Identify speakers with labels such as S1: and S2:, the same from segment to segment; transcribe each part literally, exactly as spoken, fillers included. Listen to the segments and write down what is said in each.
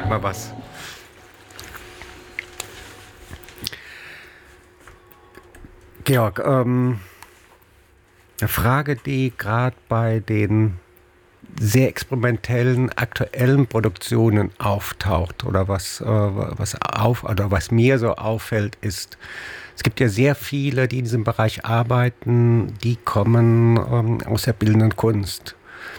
S1: mal was. Georg, ähm, eine Frage, die gerade bei den sehr experimentellen aktuellen Produktionen auftaucht oder was, äh, was auf oder was mir so auffällt, ist, es gibt ja sehr viele, die in diesem Bereich arbeiten, die kommen ähm, aus der bildenden Kunst.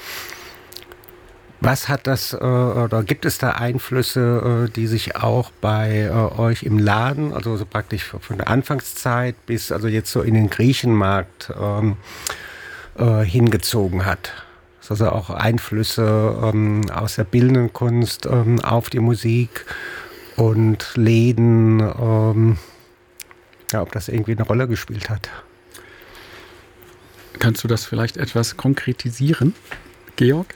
S1: Was hat das, äh, oder gibt es da Einflüsse, äh, die sich auch bei äh, euch im Laden, also so praktisch von der Anfangszeit bis also jetzt so in den Griechenmarkt ähm, äh, hingezogen hat? Also auch Einflüsse ähm, aus der bildenden Kunst ähm, auf die Musik und Läden, ähm, ja, ob das irgendwie eine Rolle gespielt hat.
S2: Kannst du das vielleicht etwas konkretisieren, Georg?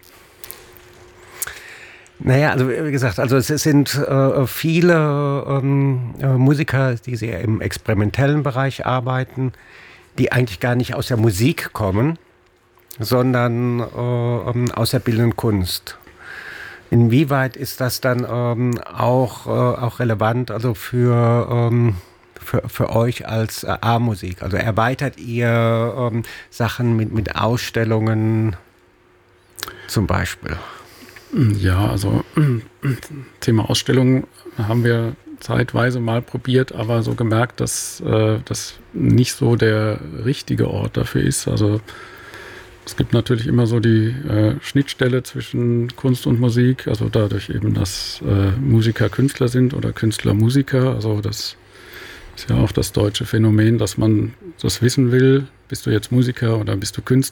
S1: Naja, also wie gesagt, also es sind äh, viele ähm, äh, Musiker, die sehr im experimentellen Bereich arbeiten, die eigentlich gar nicht aus der Musik kommen, sondern äh, aus der bildenden Kunst. Inwieweit ist das dann ähm, auch, äh, auch relevant also für, ähm, für, für euch als äh, A-Musik? Also erweitert ihr ähm, Sachen mit, mit Ausstellungen zum Beispiel?
S2: Ja, also Thema Ausstellungen haben wir zeitweise mal probiert, aber so gemerkt, dass äh, das nicht so der richtige Ort dafür ist. Also es gibt natürlich immer so die äh, Schnittstelle zwischen Kunst und Musik, also dadurch eben, dass äh, Musiker Künstler sind oder Künstler Musiker. Also das ist ja auch das deutsche Phänomen, dass man das wissen will, bist du jetzt Musiker oder bist du Künstler?